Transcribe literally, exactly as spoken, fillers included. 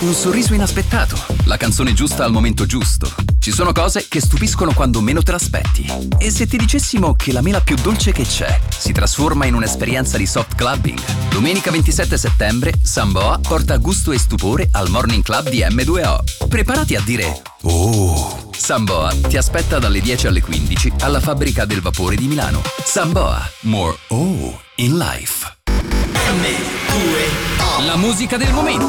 Un sorriso inaspettato, la canzone giusta al momento giusto. Ci sono cose che stupiscono quando meno te l'aspetti. E se ti dicessimo che la mela più dolce che c'è si trasforma in un'esperienza di soft clubbing? Domenica ventisette settembre, Samboa porta gusto e stupore al Morning Club di emme due o. Preparati a dire oh! Samboa ti aspetta dalle dieci alle quindici alla Fabbrica del Vapore di Milano. Samboa, more oh in life. emme due o. La musica del momento.